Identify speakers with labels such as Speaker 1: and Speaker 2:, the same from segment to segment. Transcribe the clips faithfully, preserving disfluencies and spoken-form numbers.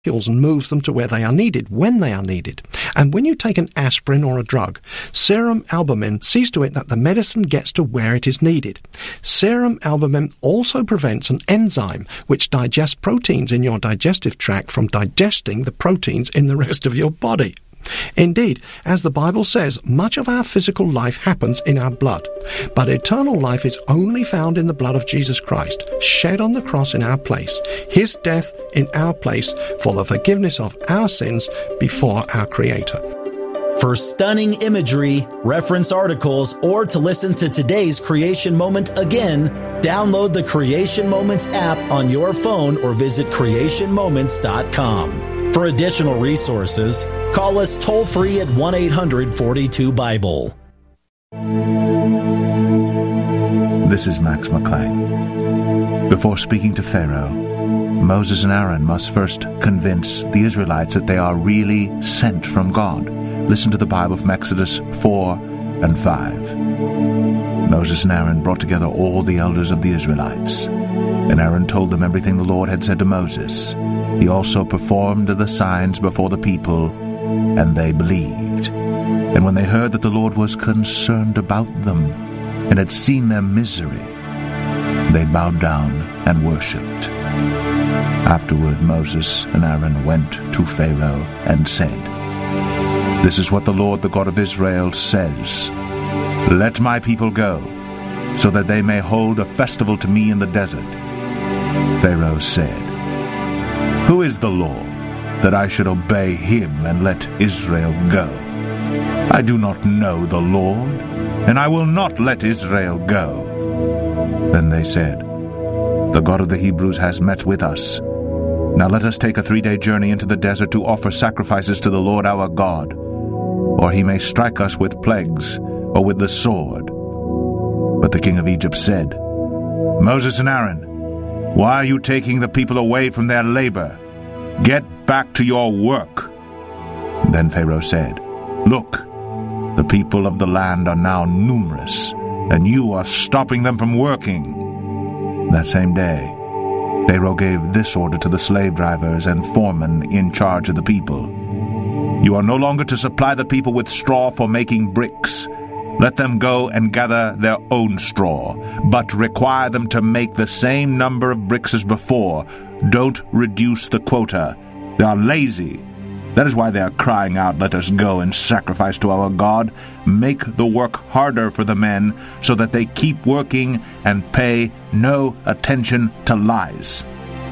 Speaker 1: and moves them to where they are needed, when they are needed. And when you take an aspirin or a drug, serum albumin sees to it that the medicine gets to where it is needed. Serum albumin also prevents an enzyme which digests proteins in your digestive tract from digesting the proteins in the rest of your body. Indeed, as the Bible says, much of our physical life happens in our blood, but eternal life is only found in the blood of Jesus Christ, shed on the cross in our place, his death in our place for the forgiveness of our sins before our Creator.
Speaker 2: For stunning imagery, reference articles, or to listen to today's Creation Moment again, download the Creation Moments app on your phone or visit creation moments dot com. For additional resources, call us toll-free at one eight hundred forty-two Bible.
Speaker 3: This is Max McLean. Before speaking to Pharaoh, Moses and Aaron must first convince the Israelites that they are really sent from God. Listen to the Bible from Exodus four and five. Moses and Aaron brought together all the elders of the Israelites, and Aaron told them everything the Lord had said to Moses. He also performed the signs before the people, and they believed. And when they heard that the Lord was concerned about them and had seen their misery, they bowed down and worshipped. Afterward, Moses and Aaron went to Pharaoh and said, "This is what the Lord, the God of Israel, says. Let my people go, so that they may hold a festival to me in the desert." Pharaoh said, "Who is the Lord, that I should obey him and let Israel go? I do not know the Lord, and I will not let Israel go." Then they said, "The God of the Hebrews has met with us. Now let us take a three-day journey into the desert to offer sacrifices to the Lord our God, or he may strike us with plagues or with the sword." But the king of Egypt said, "Moses and Aaron, why are you taking the people away from their labor? Get back to your work." Then Pharaoh said, "Look, the people of the land are now numerous, and you are stopping them from working." That same day, Pharaoh gave this order to the slave drivers and foremen in charge of the people: "You are no longer to supply the people with straw for making bricks. Let them go and gather their own straw, but require them to make the same number of bricks as before. Don't reduce the quota. They are lazy. That is why they are crying out, 'Let us go and sacrifice to our God.' Make the work harder for the men, so that they keep working and pay no attention to lies."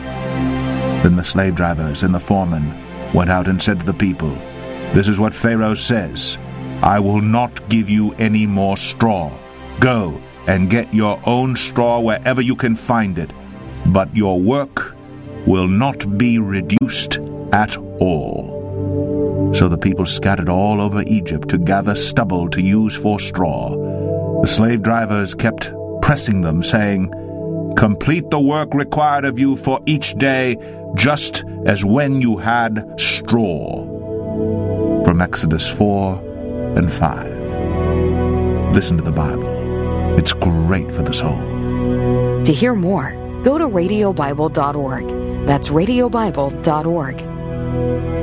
Speaker 3: Then the slave drivers and the foremen went out and said to the people, "This is what Pharaoh says: I will not give you any more straw. Go and get your own straw wherever you can find it, but your work will not be reduced at all." So the people scattered all over Egypt to gather stubble to use for straw. The slave drivers kept pressing them, saying, "Complete the work required of you for each day, just as when you had straw." From Exodus four and five. Listen to the Bible. It's great for the soul.
Speaker 4: To hear more, go to radio bible dot org. That's radio bible dot org.